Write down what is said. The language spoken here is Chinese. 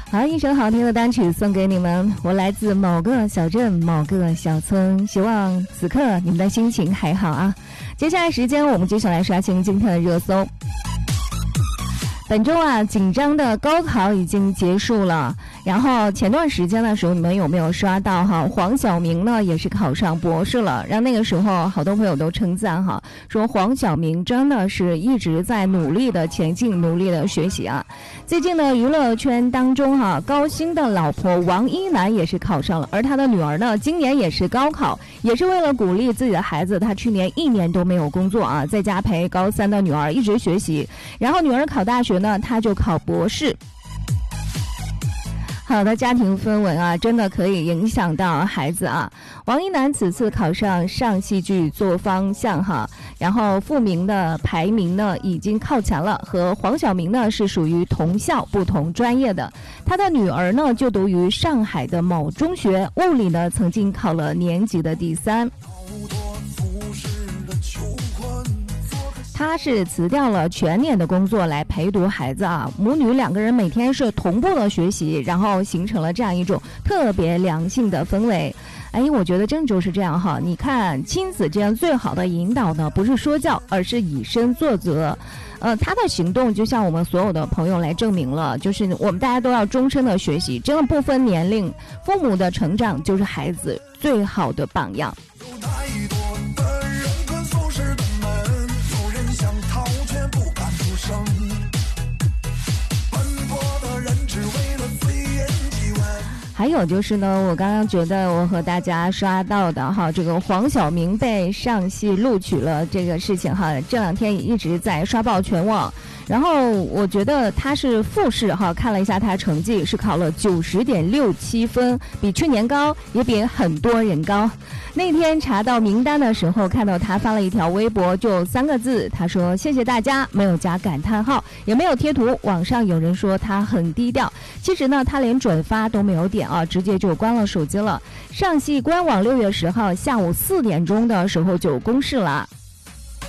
好，一首好听的单曲送给你们，我来自某个小镇某个小村，希望此刻你们的心情还好啊。接下来时间我们继续来刷新今天的热搜。本周啊，紧张的高考已经结束了。然后前段时间的时候，你们有没有刷到哈？黄晓明呢也是考上博士了。然后那个时候，好多朋友都称赞哈，说黄晓明真的是一直在努力的前进，努力的学习啊。最近呢，娱乐圈当中哈，高薪的老婆王一楠也是考上了，而他的女儿呢，今年也是高考，也是为了鼓励自己的孩子，他去年1年都没有工作啊，在家陪高3的女儿一直学习。然后女儿考大学呢，他就考博士。好的家庭氛围啊，真的可以影响到孩子啊。王一楠此次考上上戏剧做方向哈，然后复名的排名呢已经靠前了，和黄晓明呢是属于同校不同专业的。他的女儿呢就读于上海的某中学，物理呢曾经考了年级的第3。他是辞掉了全年的工作来陪读孩子啊，母女2个人每天是同步的学习，然后形成了这样一种特别良性的氛围。我觉得真就是这样哈。你看亲子之间最好的引导呢，不是说教，而是以身作则。他的行动就像我们所有的朋友来证明了，就是我们大家都要终身的学习，真的不分年龄，父母的成长就是孩子最好的榜样。还有就是呢，我刚刚觉得我和大家刷到的哈，这个黄晓明被上戏录取了这个事情哈，这2天也一直在刷爆全网。然后我觉得他是复试哈，看了一下他成绩是考了90.67分，比去年高，也比很多人高。那天查到名单的时候，看到他发了一条微博，就3个字，他说谢谢大家，没有加感叹号，也没有贴图。网上有人说他很低调，其实呢他连转发都没有点啊，直接就关了手机了。上戏官网6月10号下午4点钟的时候就公示了。